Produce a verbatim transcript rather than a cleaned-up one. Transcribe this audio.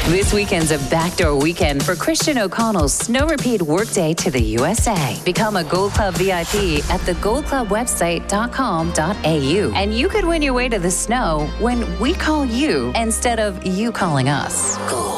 This weekend's a backdoor weekend for Christian O'Connell's Snow Repeat Workday to the U S A. Become a Gold Club V I P at the gold club website dot com dot a u. And you could win your way to the snow when we call you instead of you calling us. Gold.